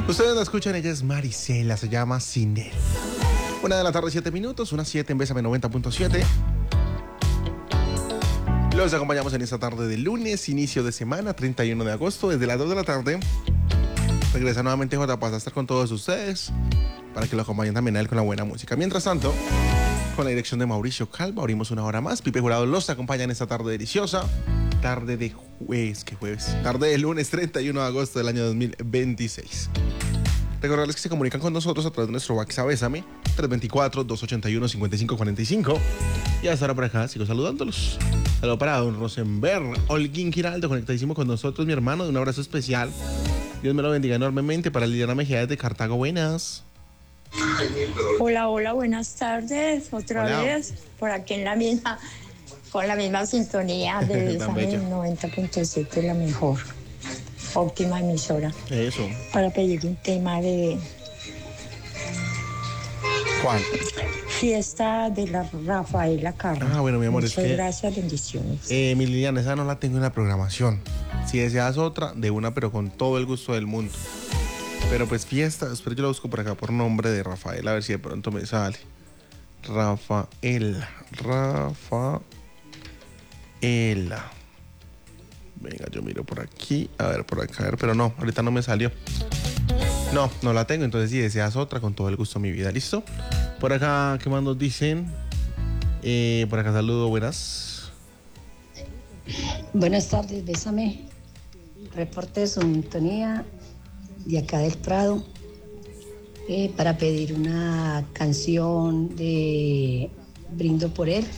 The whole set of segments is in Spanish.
Ustedes la escuchan, ella es Marisela, se llama Sin Él. 1 de la tarde, 7 minutos, unas 7 en Bésame 90.7. Los acompañamos en esta tarde de lunes, inicio de semana, 31 de agosto, desde las 2 de la tarde. Regresa nuevamente J Paz a estar con todos ustedes, para que lo acompañen también a él con la buena música. Mientras tanto, con la dirección de Mauricio Calva, abrimos una hora más. Pipe Jurado los acompaña en esta tarde deliciosa. Tarde de jueves, ¿qué jueves? Tarde de lunes 31 de agosto del año 2026. Recordarles que se comunican con nosotros a través de nuestro WhatsApp Bésame, 324-281-5545. Y hasta ahora por acá sigo saludándolos. Saludo para don Rosenberg, Holguín Giraldo, conectadísimo con nosotros, mi hermano. Un abrazo especial. Dios me lo bendiga enormemente. Para Liliana Mejía desde Cartago, buenas. Hola, hola, buenas tardes. Otra vez, por aquí en la misma, con la misma sintonía de Bésame 90.7, la mejor, óptima emisora. Eso. Para pedir un tema de... ¿Cuál? Fiesta de la Rafaela Carrà. Ah, bueno, mi amor, muchas gracias, bendiciones. Mi Liliana, esa no la tengo en la programación. Si deseas otra, de una, pero con todo el gusto del mundo. Pero pues fiesta, espero yo la busco por acá por nombre de Rafael, a ver si de pronto me sale. Rafaela. Venga, yo miro por aquí, a ver, por acá, a ver, pero no, ahorita no me salió. No la tengo, entonces si deseas otra, con todo el gusto de mi vida, ¿listo? Por acá, ¿qué más nos dicen? Por acá saludo, buenas. Buenas tardes, Bésame. Reporte de sintonía de acá del Prado, para pedir una canción de Brindo por él.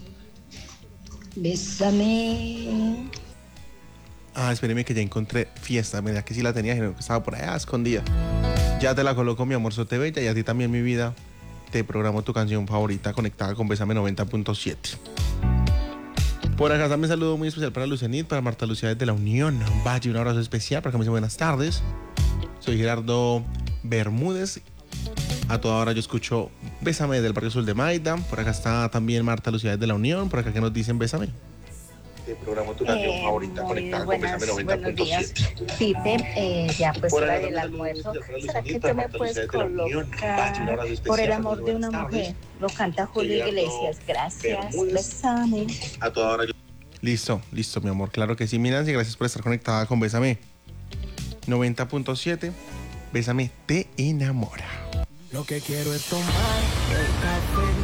Bésame. Espéreme que ya encontré fiesta. Mira que sí la tenía, sino que estaba por allá escondida. Ya te la coloco, mi amor, sote bella, y a ti también, mi vida. Te programo tu canción favorita conectada con Bésame 90.7. Por acá también saludo muy especial para Lucenit, para Marta Lucía desde La Unión Valle. Un abrazo especial para que me dice buenas tardes. Soy Gerardo Bermúdez. A toda hora yo escucho Bésame del barrio Sur de Maida. Por acá está también Marta Lucía desde La Unión. Por acá que nos dicen Bésame. Te programo tu canción favorita conectada con Bésame 90.7. Buenos días, Pipe. Ya pues hora del almuerzo. ¿Será que tú me puedes colocar Por el amor de una mujer? Lo canta Julio Iglesias. Gracias. Bésame. A toda hora yo... Listo, mi amor. Claro que sí, mi Nancy. Gracias por estar conectada con Bésame 90.7. Bésame te enamora. Lo que quiero es tomar el café